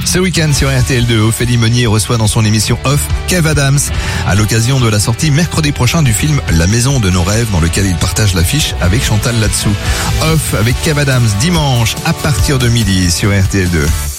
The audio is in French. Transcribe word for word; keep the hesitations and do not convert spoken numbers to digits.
Ce week-end sur R T L deux, Ophélie Meunier reçoit dans son émission Off Kev Adams à l'occasion de la sortie mercredi prochain du film La Maison de nos rêves dans lequel il partage l'affiche avec Chantal Latsou. Off avec Kev Adams dimanche à partir de midi sur R T L deux.